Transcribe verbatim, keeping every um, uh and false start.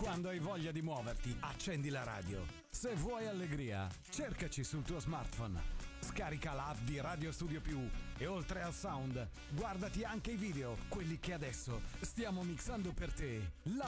Quando hai voglia di muoverti, accendi la radio. Se vuoi allegria, cercaci sul tuo smartphone. Scarica l'app di Radio Studio Più e oltre al sound, guardati anche i video, quelli che adesso stiamo mixando per te, live